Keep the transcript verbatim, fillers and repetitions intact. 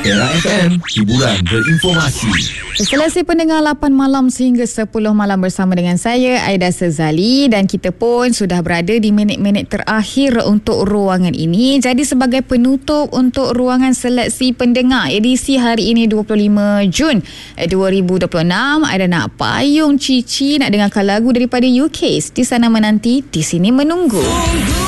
Era F M, hiburan berinformasi. Selesai pendengar lapan malam sehingga sepuluh malam bersama dengan saya, Aida Sezali, dan kita pun sudah berada di minit-minit terakhir untuk ruangan ini. Jadi sebagai penutup untuk ruangan seleksi pendengar edisi hari ini dua puluh lima Jun dua ribu dua puluh enam, Aida nak payung Cici nak dengarkan lagu daripada U K. Di sana menanti, di sini menunggu.